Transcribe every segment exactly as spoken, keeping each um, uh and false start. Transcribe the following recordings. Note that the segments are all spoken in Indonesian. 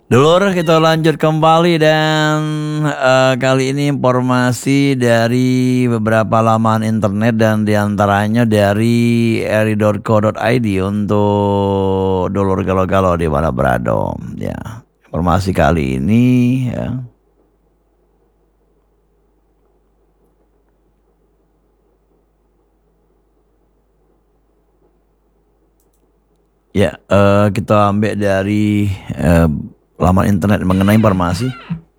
Dulur, kita lanjut kembali dan eh, kali ini informasi dari beberapa laman internet dan diantaranya dari eri dot co dot id untuk dulur galau-galau di mana berada. Ya, informasi kali ini ya. Ya, eh, kita ambil dari eh, laman internet mengenai informasi.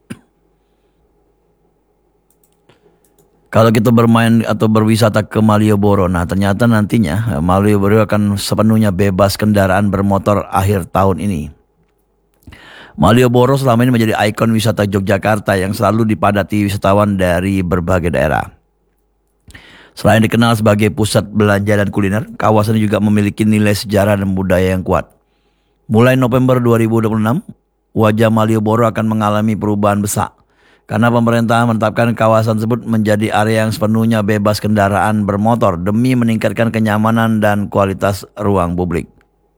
Kalau kita bermain atau berwisata ke Malioboro, nah ternyata nantinya eh, Malioboro akan sepenuhnya bebas kendaraan bermotor akhir tahun ini. Malioboro selama ini menjadi ikon wisata Yogyakarta yang selalu dipadati wisatawan dari berbagai daerah. Selain dikenal sebagai pusat belanja dan kuliner, kawasan ini juga memiliki nilai sejarah dan budaya yang kuat. Mulai November dua ribu dua puluh enam, wajah Malioboro akan mengalami perubahan besar karena pemerintah menetapkan kawasan tersebut menjadi area yang sepenuhnya bebas kendaraan bermotor demi meningkatkan kenyamanan dan kualitas ruang publik.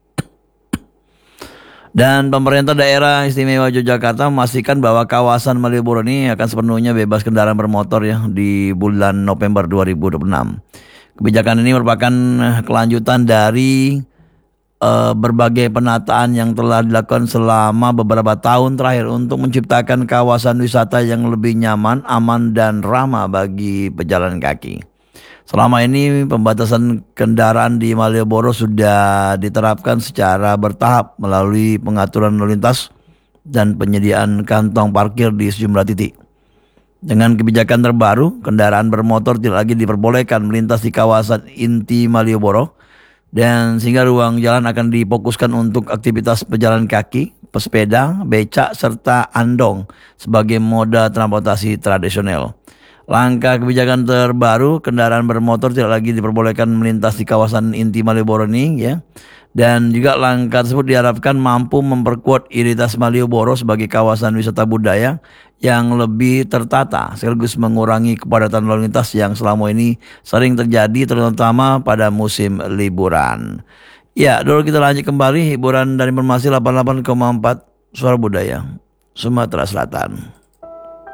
Dan pemerintah daerah istimewa Yogyakarta memastikan bahwa kawasan Malioboro ini akan sepenuhnya bebas kendaraan bermotor ya di bulan November dua ribu dua puluh enam. Kebijakan ini merupakan kelanjutan dari uh, berbagai penataan yang telah dilakukan selama beberapa tahun terakhir untuk menciptakan kawasan wisata yang lebih nyaman, aman, dan ramah bagi pejalan kaki. Selama ini pembatasan kendaraan di Malioboro sudah diterapkan secara bertahap melalui pengaturan lalu lintas dan penyediaan kantong parkir di sejumlah titik. Dengan kebijakan terbaru, kendaraan bermotor tidak lagi diperbolehkan melintas di kawasan inti Malioboro dan sehingga ruang jalan akan difokuskan untuk aktivitas pejalan kaki, pesepeda, becak, serta andong sebagai moda transportasi tradisional. Langkah kebijakan terbaru, kendaraan bermotor tidak lagi diperbolehkan melintas di kawasan inti Malioboro ini ya. Dan juga langkah tersebut diharapkan mampu memperkuat identitas Malioboro sebagai kawasan wisata budaya yang lebih tertata sekaligus mengurangi kepadatan lalu lintas yang selama ini sering terjadi terutama pada musim liburan. Ya, dulu kita lanjut kembali hiburan dari informasi delapan puluh delapan koma empat Suara Budaya Sumatera Selatan.